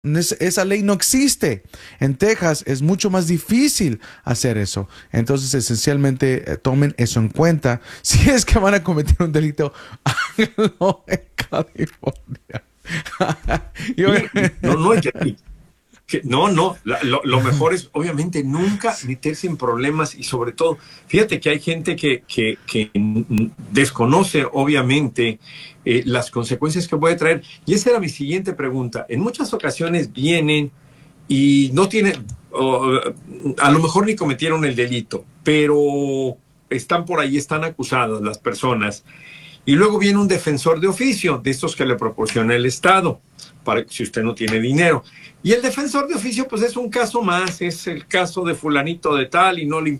Esa ley no existe. En Texas es mucho más difícil hacer eso. Entonces, esencialmente, tomen eso en cuenta. Si es que van a cometer un delito, háganlo en California. Y Sí, no, no, no, no, lo mejor es obviamente nunca meterse en problemas y sobre todo, fíjate que hay gente que desconoce obviamente las consecuencias que puede traer. Y esa era mi siguiente pregunta. En muchas ocasiones vienen y no tienen, a lo mejor ni cometieron el delito, pero están por ahí, están acusadas las personas. Y luego viene un defensor de oficio, de estos que le proporciona el Estado, para si usted no tiene dinero. Y el defensor de oficio, pues es un caso más, es el caso de fulanito de tal y no le